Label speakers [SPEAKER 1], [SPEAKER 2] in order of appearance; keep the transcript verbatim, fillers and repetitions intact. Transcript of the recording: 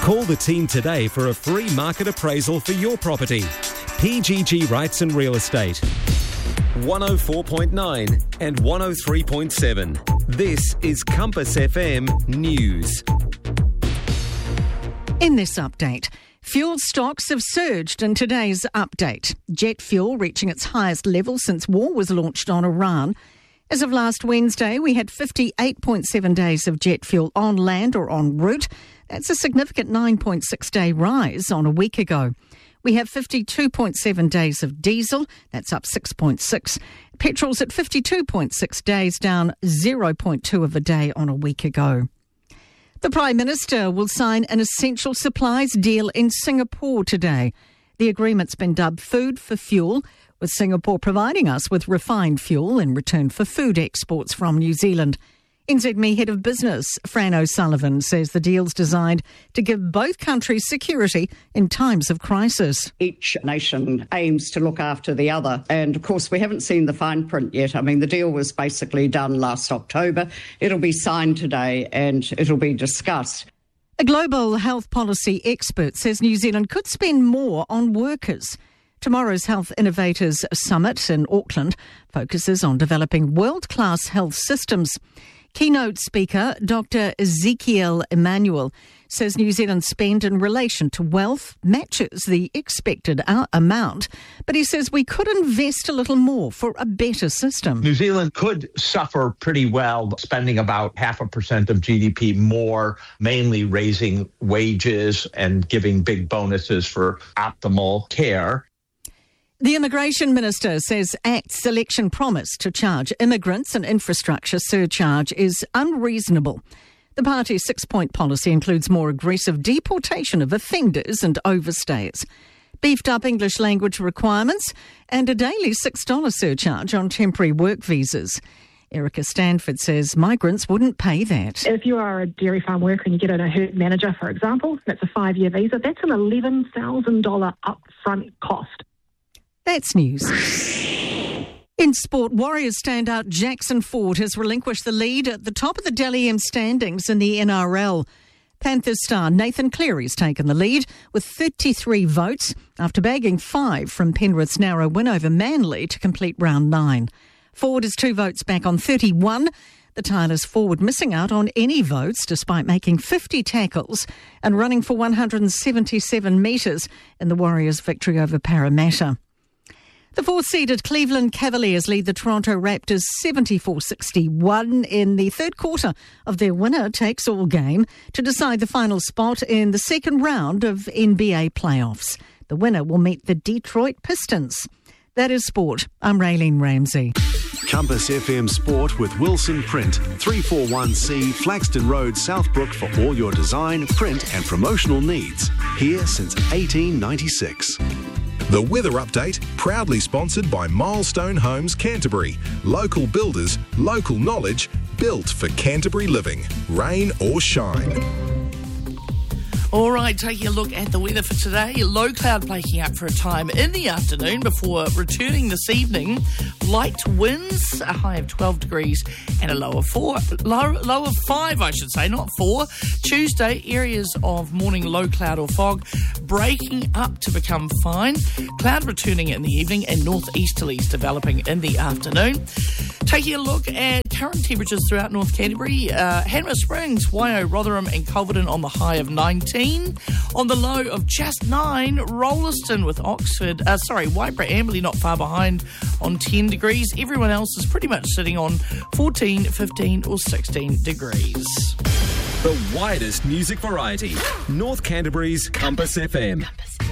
[SPEAKER 1] Call the team today for a free market appraisal for your property. P G G Rights and Real Estate. one oh four point nine and one oh three point seven. This is Compass F M News.
[SPEAKER 2] In this update, fuel stocks have surged in today's update. Jet fuel reaching its highest level since war was launched on Iran. As of last Wednesday, we had fifty-eight point seven days of jet fuel on land or en route. That's a significant nine point six day rise on a week ago. We have fifty-two point seven days of diesel. That's up six point six. Petrol's at fifty-two point six days, down zero point two of a day on a week ago. The Prime Minister will sign an essential supplies deal in Singapore today. The agreement's been dubbed Food for Fuel, with Singapore providing us with refined fuel in return for food exports from New Zealand. N Z M E Head of Business, Fran O'Sullivan, says the deal's designed to give both countries security in times of crisis.
[SPEAKER 3] Each nation aims to look after the other. And, of course, we haven't seen the fine print yet. I mean, the deal was basically done last October. It'll be signed today and it'll be discussed.
[SPEAKER 2] A global health policy expert says New Zealand could spend more on workers. Tomorrow's Health Innovators Summit in Auckland focuses on developing world-class health systems. Keynote speaker Doctor Ezekiel Emmanuel says New Zealand's spend in relation to wealth matches the expected amount, but he says we could invest a little more for a better system.
[SPEAKER 4] New Zealand could suffer pretty well, spending about half a percent of G D P more, mainly raising wages and giving big bonuses for optimal care.
[SPEAKER 2] The Immigration Minister says ACT's election promise to charge immigrants an infrastructure surcharge is unreasonable. The party's six-point policy includes more aggressive deportation of offenders and overstayers, beefed up English language requirements and a daily six dollars surcharge on temporary work visas. Erica Stanford says migrants wouldn't pay that.
[SPEAKER 5] If you are a dairy farm worker and you get a herd manager, for example, that's a five-year visa, that's an eleven thousand dollars upfront cost.
[SPEAKER 2] That's news. In sport, Warriors standout Jackson Ford has relinquished the lead at the top of the Dally M standings in the N R L. Panthers star Nathan Cleary's taken the lead with thirty-three votes after bagging five from Penrith's narrow win over Manly to complete round nine. Ford is two votes back on thirty-one. The tireless forward missing out on any votes despite making fifty tackles and running for one hundred seventy-seven metres in the Warriors' victory over Parramatta. The fourth-seeded Cleveland Cavaliers lead the Toronto Raptors seventy-four sixty-one in the third quarter of their winner-takes-all game to decide the final spot in the second round of N B A playoffs. The winner will meet the Detroit Pistons. That is sport. I'm Raylene Ramsey.
[SPEAKER 6] Compass F M Sport with Wilson Print, three forty-one C Flaxton Road, Southbrook for all your design, print and promotional needs. Here since eighteen ninety-six.
[SPEAKER 7] The weather update, proudly sponsored by Milestone Homes Canterbury. Local builders, local knowledge, built for Canterbury living. Rain or shine.
[SPEAKER 8] All right, taking a look at the weather for today. Low cloud breaking up for a time in the afternoon before returning this evening. Light winds, a high of twelve degrees and a low of four, low, low of five, I should say, not four. Tuesday, areas of morning low cloud or fog breaking up to become fine. Cloud returning in the evening and northeasterlies developing in the afternoon. Taking a look at current temperatures throughout North Canterbury, uh, Hanmer Springs, Waio, Rotherham and Culverden on the high of nineteen. On the low of just nine, Rollaston with Oxford, uh, sorry, Waipara, Amberley not far behind on ten degrees. Everyone else is pretty much sitting on fourteen, fifteen or sixteen degrees.
[SPEAKER 1] The widest music variety. North Canterbury's Compass F M. Compass.